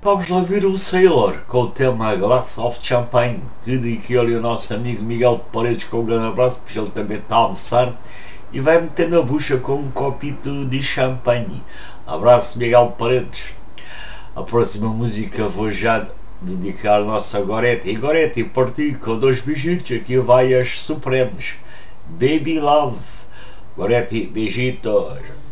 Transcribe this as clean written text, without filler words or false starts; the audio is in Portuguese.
Vamos lá ver o Sailor com o tema Glass of Champagne, que dediquei ali ao nosso amigo Miguel Paredes, com um grande abraço, porque ele também está a almoçar e vai meter na bucha com um copito de champanhe. Abraço, Miguel Paredes. A próxima música vou já dedicar ao nosso Goretti. E Goretti, partiu com dois beijitos, aqui vai as Supremes. Baby Love. Goretti, beijitos.